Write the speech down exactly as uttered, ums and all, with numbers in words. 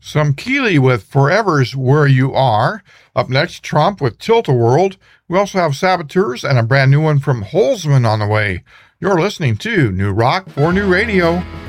Some Keeley with Forever's Where You Are. Up next, Trump with Tilt-A-World. We also have Saboteurs and a brand new one from Holzman on the way. You're listening to New Rock for New Radio.